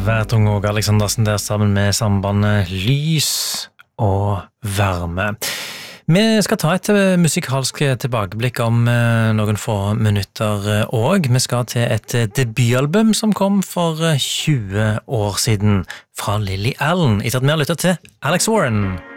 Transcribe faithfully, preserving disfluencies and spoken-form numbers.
Værtung og Aleksandersen der sammen med sambandet Lys og Varme. Vi skal ta et musikalsk tilbakeblikk om noen få minutter og vi skal til et debutalbum som kom for tjue år siden fra Lily Allen, etter at vi har lyttet til Alex Warren.